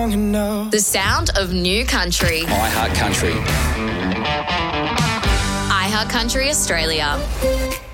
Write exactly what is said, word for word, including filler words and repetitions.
long enough. The sound of new country. iHeart Country. iHeart Country Australia.